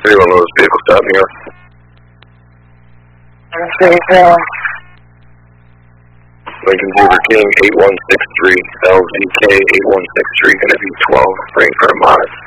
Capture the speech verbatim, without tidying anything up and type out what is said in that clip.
three one Louis, vehicle stop New York. Lincoln Zebra King eight one six three, L Z K eight one six three, gonna be twelve, bring for a modest.